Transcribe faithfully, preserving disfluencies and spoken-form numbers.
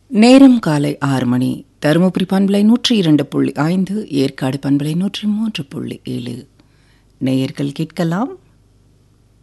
நேரம் காலை ஆறு மணி. தருமபுரி பண்பலை நூற்றி இரண்டு புள்ளி ஐந்து, ஏற்காடு பண்பலை நூற்றி மூன்று புள்ளி ஏழு. நேயர்கள் கேட்கலாம்